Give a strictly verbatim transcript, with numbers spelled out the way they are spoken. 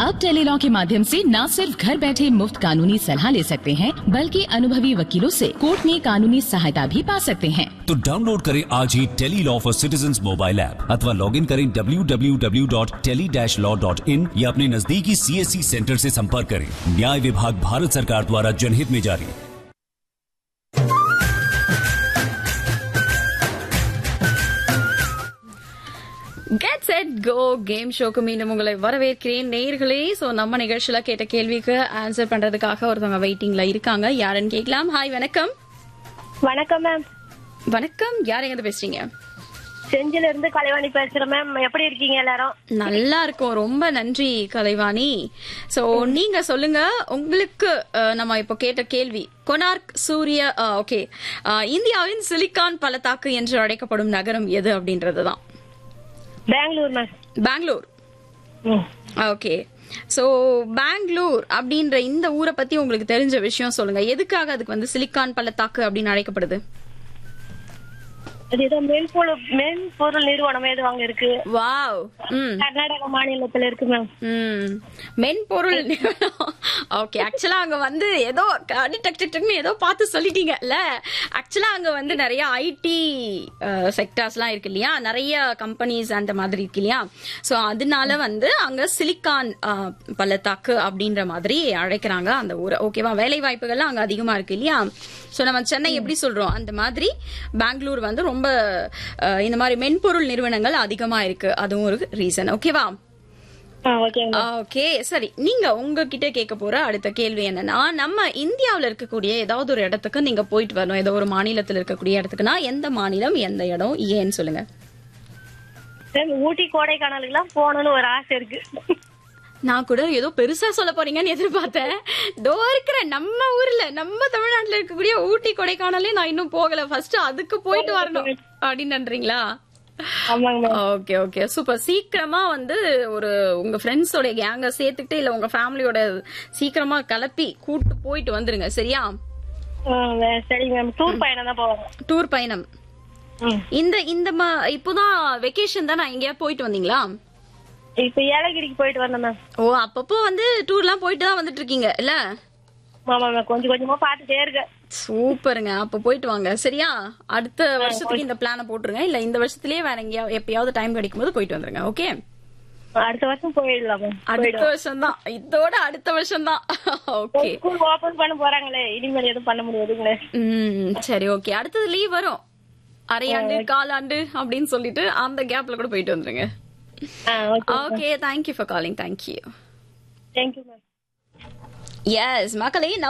अब टेलीलॉ के माध्यम से न सिर्फ घर बैठे मुफ्त कानूनी सलाह ले सकते हैं, बल्कि अनुभवी वकीलों से कोर्ट में कानूनी सहायता भी पा सकते हैं। तो डाउनलोड करें आज ही tele law for citizens mobile app अथवा लॉग इन करें W W W dot tele dash law dot in या अपने नजदीकी सी एस सी सेंटर से संपर्क करें। न्याय विभाग भारत सरकार द्वारा जनहित में जारी। கெட் செட் கோ கேம் ஷோக்கு மீண்டும் உங்களை வரவேற்கிறேன் நேயர்களே. சோ நம்ம நிகழ்ச்சியில கேட்ட கேள்விக்கு ஆன்சர் பண்றதுக்காக ஒருத்தவங்க வெயிட்டிங்ல இருக்காங்க. யாருன்னு கேட்கலாம். ஹாய், வணக்கம். வணக்கம் மேம். வணக்கம், யார் எங்க பேசுறீங்க? செஞ்சில இருந்து கலைவாணி பேசுறேன் மேம். எப்படி இருக்கீங்க எல்லாரும்? நல்லா இருக்கும், ரொம்ப நன்றி கலைவாணி. சோ நீங்க சொல்லுங்க, உங்களுக்கு நம்ம இப்போ கேட்ட கேள்வி கொனார்க் சூரிய ஓகே இந்தியாவின் சிலிக்கான் பள்ளத்தாக்கு என்று அழைக்கப்படும் நகரம் எது அப்படின்றதுதான். Bangalore ma'am. Bangalore. Okay. So Bangalore அப்படின்ற இந்த ஊரை பத்தி உங்களுக்கு தெரிஞ்ச விஷயம் சொல்லுங்க. எதுக்காக அதுக்கு வந்து சிலிக்கான் பள்ளத்தாக்கு அப்படின்னு அழைக்கப்படுது? அது ஏதோ மென்பொருள் மென்பொருள் நிறுவனம் ஏதோ அங்க இருக்கு. வாவ். கர்நாடக மாநிலத்துல இருக்கு மேம். மென்பொருள் நிறுவனம். ஓகே. ஆக்சுவலா அங்க வந்து ஏதோ டக் டக்னு ஏதோ பார்த்து சொல்லிட்டீங்கல்ல. ஆக்சுவலா அங்க வந்து நிறைய ஐடி செக்டர்ஸ் எல்லாம் இருக்கு இல்லையா, நிறைய கம்பெனிஸ் அந்த மாதிரி இருக்கு இல்லையா. சோ அதனால வந்து அங்க சிலிக்கான் பள்ளத்தாக்கு அப்படின்ற மாதிரி அழைக்கிறாங்க அந்த ஊரை. ஓகேவா? வேலை வாய்ப்புகள்லாம் அங்க அதிகமா இருக்கு இல்லையா. சோ நம்ம சென்னை எப்படி சொல்றோம், அந்த மாதிரி பெங்களூர் வந்து ரொம்ப இந்த மாதிரி மென்பொருள் நிறுவனங்கள் அதிகமா இருக்கு, அதுவும் ஒரு ரீசன். ஓகேவா? ஓகே, சரி. நீங்க உங்ககிட்ட கேட்க போற அடுத்த கேள்வி என்னன்னா, நம்ம இந்தியாவில இருக்கக்கூடிய ஏதாவது ஒரு இடத்துக்கு நீங்க போயிட்டு வரணும், ஏதோ ஒரு மாநிலத்தில் இருக்கக்கூடிய இடத்துக்குன்னா எந்த மாநிலம், எந்த இடம், ஏன்னு சொல்லுங்க. ஊட்டி கொடைக்கானலுக்குலாம் போகணும்னு ஒரு ஆசை இருக்கு. நான் கூட ஏதோ பெருசா சொல்ல போறீங்கன்னு எதிர்பார்த்தேன். தோ இருக்கிற நம்ம ஊர்ல நம்ம தமிழ்நாட்டுல இருக்கக்கூடிய ஊட்டி கொடைக்கானலே நான் இன்னும் போகல. ஃபர்ஸ்ட் அதுக்கு போயிட்டு வரணும் அப்படின்னு நன்றீங்களா? Okay okay, super. சீக்கிரமா வந்து ஒரு உங்க ஃப்ரெண்ட்ஸோட கேங்க சேர்த்துக்கிட்டு இல்ல உங்க ஃபேமிலியோட சீக்கிரமா கிளப்பி கூட்டு போயிட்டு வந்துருங்க. சரியா? சரி மேம். டூர் பயணம் தான் போவோம். டூர் பயணம். இந்த இந்த இப்போதான் வெக்கேஷன் தான், நான் எங்கேயா போயிட்டு வந்தீங்களா? இப்ப ஏலகிரிக்கு போயிட்டு வந்தேன் மேம். ஓ, அப்பப்போ வந்து டூர்லாம் போயிட்டு தான் வந்துட்டு இருக்கீங்க இல்ல? ஆமா மேம், கொஞ்சம் கொஞ்சமா பாத்துட்டே இருக்கேன். சூப்பருங்க. அப்ப போயிட்டு வாங்க. சரியா? அடுத்த வருஷத்துக்கு இந்த பிளான போட்டுருங்க. இல்ல இந்த வருஷத்துலயே வேற எங்கயா எப்பயாவது டைம் கிடைக்கும் போது போயிட்டு வந்துருங்க. ஓகே? அடுத்த வருஷம் போயிடலாம். அடுத்த வருஷம் தான், இதோட அடுத்த வருஷம் தான். ஓகே. ஸ்கூல் ஓபன் பண்ண போறாங்களே, இனிமேல் எதுவும் பண்ண முடியாதுங்களே. ம், சரி. ஓகே. அடுத்தது லீவ் வரும், அரையாண்டு காலாண்டு அப்படின்னு சொல்லிட்டு அந்த கேப்ல கூட போயிட்டு வந்துருங்க. Okay, thank you for calling. Thank you. Thank you ma'am. S மக்களே,